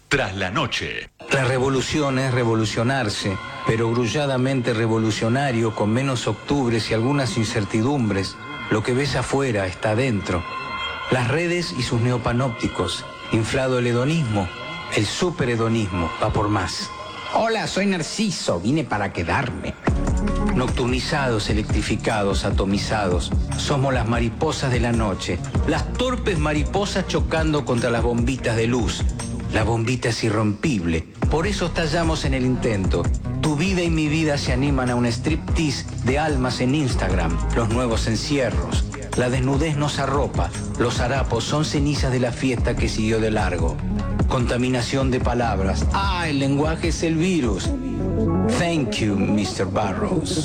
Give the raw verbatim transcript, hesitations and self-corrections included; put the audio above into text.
Tras la noche. La revolución es revolucionarse, pero grulladamente revolucionario, con menos octubres y algunas incertidumbres. Lo que ves afuera está adentro. Las redes y sus neopanópticos, inflado el hedonismo, el superhedonismo, va por más. Hola, soy Narciso, vine para quedarme. Nocturnizados, electrificados, atomizados, somos las mariposas de la noche, las torpes mariposas chocando contra las bombitas de luz. La bombita es irrompible, por eso estallamos en el intento. Tu vida y mi vida se animan a un striptease de almas en Instagram, los nuevos encierros. La desnudez nos arropa, los harapos son cenizas de la fiesta que siguió de largo. Contaminación de palabras, ah, el lenguaje es el virus. Thank you, mister Barrows.